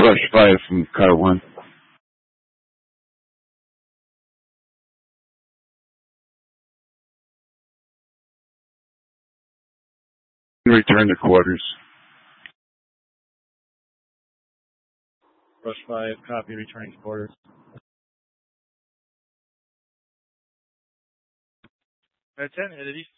Rush 5 from car 1. Return to quarters. Rush 5, copy, returning to quarters. Red 10, headed east